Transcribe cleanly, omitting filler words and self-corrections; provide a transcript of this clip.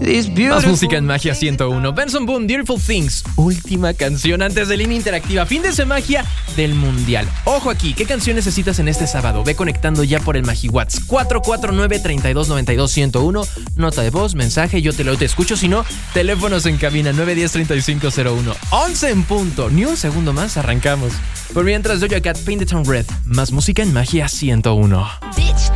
Más música en Magia 101. Benson Boone, Beautiful Things. Última canción antes de Línea Interactiva. Fin de ese Magia del Mundial. Ojo aquí, ¿qué canción necesitas en este sábado? Ve conectando ya por el MagiWhat's 449-3292-101. Nota de voz, mensaje, yo te escucho. Si no, teléfonos en cabina 910-3501. 11 en punto. Ni un segundo más, arrancamos. Por mientras, Doja Cat, Paint the Town Red. Más música en Magia 101.